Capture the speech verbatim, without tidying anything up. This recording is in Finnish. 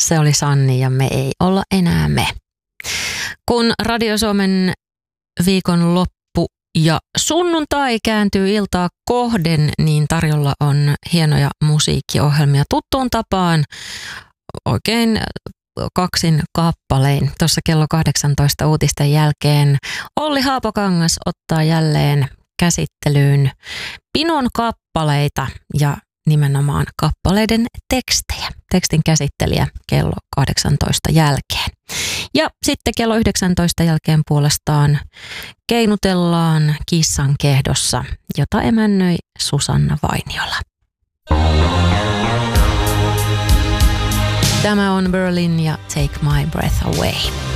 Se oli Sanni ja me ei olla enää me. Kun Radio Suomen viikon loppu ja sunnuntai kääntyy iltaa kohden, niin tarjolla on hienoja musiikkiohjelmia tuttuun tapaan. Oikein kaksin kappalein. Tuossa kello kahdeksantoista uutisten jälkeen Olli Haapakangas ottaa jälleen käsittelyyn pinon kappaleita ja nimenomaan kappaleiden tekstejä. Tekstin käsittelijä kello kahdeksantoista jälkeen. Ja sitten kello yhdeksäntoista jälkeen puolestaan keinutellaan Kissan kehdossa, jota emännöi Susanna Vainiola. Tämä on Berlin ja Take My Breath Away.